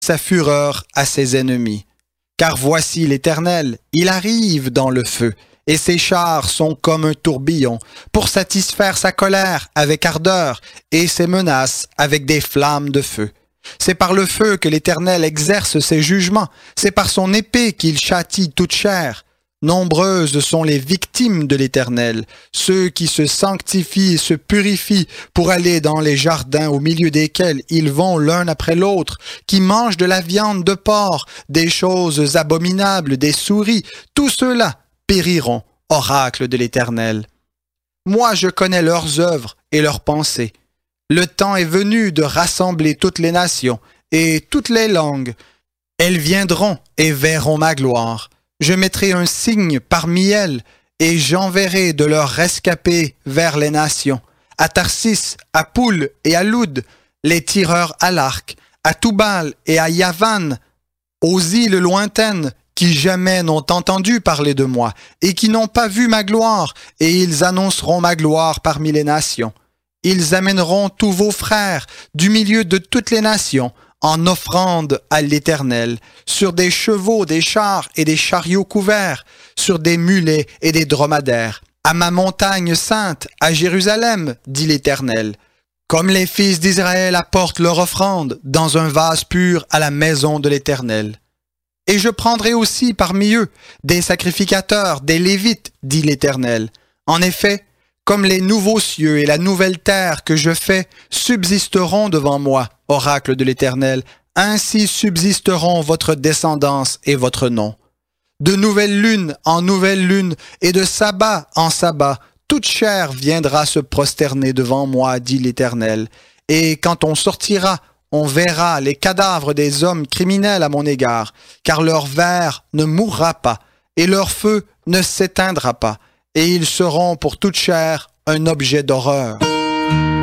sa fureur à ses ennemis. Car voici l'Éternel, il arrive dans le feu, et ses chars sont comme un tourbillon, pour satisfaire sa colère avec ardeur, et ses menaces avec des flammes de feu. C'est par le feu que l'Éternel exerce ses jugements, c'est par son épée qu'il châtie toute chair. Nombreuses sont les victimes de l'Éternel, ceux qui se sanctifient et se purifient pour aller dans les jardins au milieu desquels ils vont l'un après l'autre, qui mangent de la viande de porc, des choses abominables, des souris, tous ceux-là périront, oracle de l'Éternel. Moi je connais leurs œuvres et leurs pensées. Le temps est venu de rassembler toutes les nations et toutes les langues. Elles viendront et verront ma gloire. Je mettrai un signe parmi elles, et j'enverrai de leurs rescapés vers les nations, à Tarsis, à Poul et à Loud, les tireurs à l'arc, à Toubal et à Yavan, aux îles lointaines qui jamais n'ont entendu parler de moi, et qui n'ont pas vu ma gloire, et ils annonceront ma gloire parmi les nations. Ils amèneront tous vos frères du milieu de toutes les nations, en offrande à l'Éternel, sur des chevaux, des chars et des chariots couverts, sur des mulets et des dromadaires, à ma montagne sainte, à Jérusalem, dit l'Éternel. Comme les fils d'Israël apportent leur offrande dans un vase pur à la maison de l'Éternel. Et je prendrai aussi parmi eux des sacrificateurs, des Lévites, dit l'Éternel. En effet, comme les nouveaux cieux et la nouvelle terre que je fais subsisteront devant moi, oracle de l'Éternel, ainsi subsisteront votre descendance et votre nom. De nouvelle lune en nouvelle lune et de sabbat en sabbat, toute chair viendra se prosterner devant moi, dit l'Éternel. Et quand on sortira, on verra les cadavres des hommes criminels à mon égard, car leur ver ne mourra pas, et leur feu ne s'éteindra pas, et ils seront pour toute chair un objet d'horreur.